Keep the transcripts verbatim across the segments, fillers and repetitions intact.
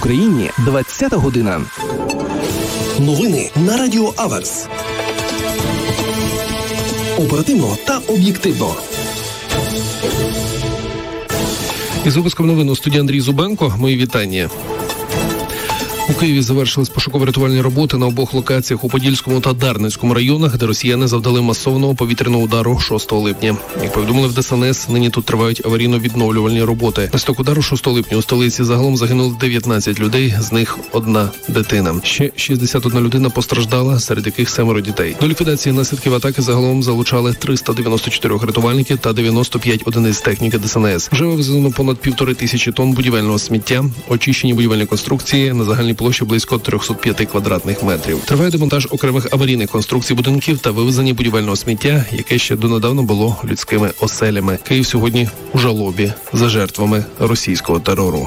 Україні двадцята година. Новини на Радіо Аверс. Оперативно та об'єктивно. Із випуском новин у студії Андрій Зубенко. Мої вітання. У Києві завершились пошуково-рятувальні роботи на обох локаціях у Подільському та Дарницькому районах, де росіяни завдали масованого повітряного удару шостого липня. Як повідомили в Де Ес Ен Ес, нині тут тривають аварійно-відновлювальні роботи. Внаслідок удару шостого липня у столиці загалом загинуло дев'ятнадцять людей, з них одна дитина. Ще шістдесят одна людина постраждала, серед яких семеро дітей. До ліквідації наслідків атаки загалом залучали триста дев'яносто чотири рятувальники та дев'яносто п'ять одиниць техніки Де Ес Ен Ес. Вже вивезено понад півтори тисячі тонн будівельного сміття, очищені будівельні конструкції на загальній площі близько триста п'ять квадратних метрів. Триває демонтаж окремих аварійних конструкцій будинків та вивезення будівельного сміття, яке ще донедавна було людськими оселями. Київ сьогодні у жалобі за жертвами російського терору.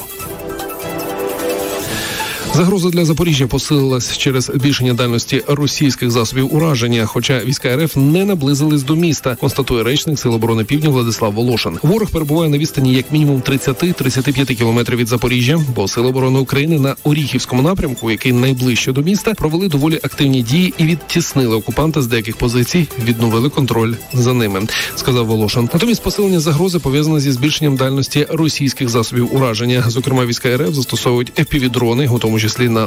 Загроза для Запоріжжя посилилась через збільшення дальності російських засобів ураження, хоча війська РФ не наблизились до міста, констатує речник Сил оборони Півдня Владислав Волошин. Ворог перебуває на відстані як мінімум тридцять-тридцять п'ять кілометрів від Запоріжжя, бо Сили оборони України на Оріхівському напрямку, який найближче до міста, провели доволі активні дії і відтіснили окупанта з деяких позицій, відновили контроль за ними, сказав Волошин. Натомість посилення загрози пов'язане зі збільшенням дальності російських засобів ураження. Зокрема, війська РФ застосовують еф пі ві-дрони, у тому числі на